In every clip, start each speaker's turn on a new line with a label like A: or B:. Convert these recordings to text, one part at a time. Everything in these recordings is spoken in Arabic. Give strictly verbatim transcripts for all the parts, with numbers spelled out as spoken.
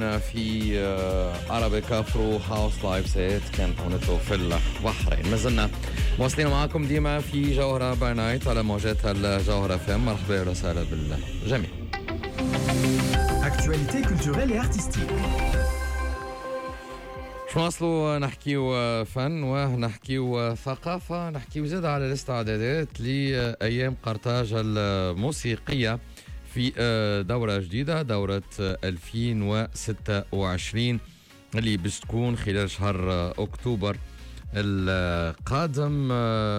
A: في عربيك افرو هاوس لايف سيت كانت هونته في البحرين. ما زلنا مواصلين معكم ديما في جوهرة باي نايت على موجات الجوهرة فم. مرحبا ورسالة بالجميع.
B: Actualité culturelle et artistique.
A: شو نواصلوا نحكيو فن ونحكيو ثقافة، نحكيو زاد على الاستعدادات لأيام قرطاج الموسيقية في دورة جديدة، دورة ألفين وستة وعشرين اللي باش تكون خلال شهر أكتوبر القادم.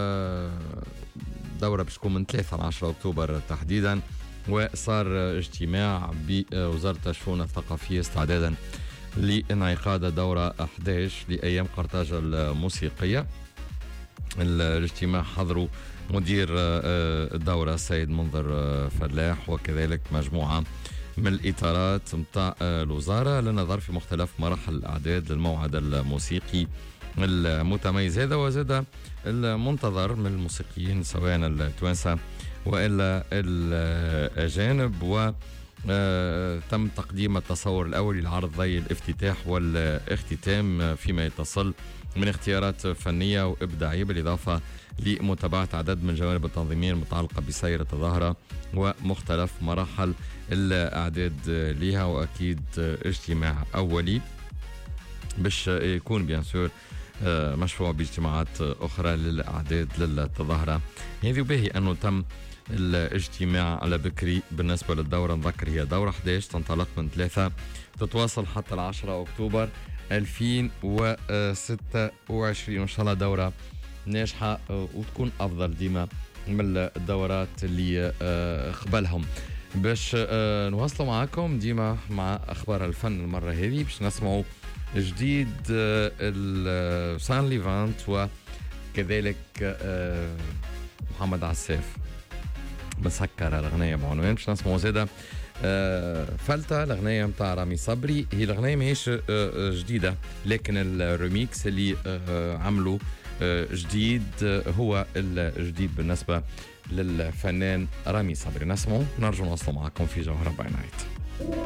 A: دورة باش تكون من ثلاثة إلى عشرة أكتوبر تحديدا، وصار اجتماع بوزارة الشؤون الثقافية استعدادا لانعقاد دورة أحد عشر لأيام قرطاج الموسيقية. الاجتماع حضروا مدير الدورة السيد منذر فلاح، وكذلك مجموعة من الإطارات متاع الوزارة للنظر في مختلف مراحل الأعداد للموعد الموسيقي المتميز هذا، وزاد المنتظر من الموسيقيين سواء التوانسة وإلا الأجانب. و آه، تم تقديم التصور الأول للعرض ضي الافتتاح والاختتام فيما يتصل من اختيارات فنية وإبداعية، بالإضافة لمتابعة عدد من الجوانب التنظيمية المتعلقة بسير التظاهرة ومختلف مراحل الأعداد لها. وأكيد اجتماع أولي باش يكون بيان سور آه، مشروع باجتماعات أخرى للأعداد للتظاهرة هذه. وباهي أنه تم الاجتماع على بكري بالنسبة للدورة. نذكر هي دورة أحد عشر تنطلق من ثلاثة تتواصل حتى العشرة أكتوبر ألفين وستة وعشرين، وإن شاء الله دورة ناجحة وتكون أفضل ديما من الدورات اللي قبلهم. باش نواصلوا معكم ديما مع أخبار الفن المرة هذه، باش نسمعوا جديد السان ليفانت وكذلك محمد عساف مسكر الأغنية بعنوان. باش نسمعوا زادة آه فلتة الأغنية متاع رامي صبري. هي الأغنية ماهيش آه جديدة، لكن الريميكس اللي آه عملوا آه جديد آه هو الجديد بالنسبة للفنان رامي صبري. نسمعوا نرجو نوصلوا معكم في جوهرة باي نايت.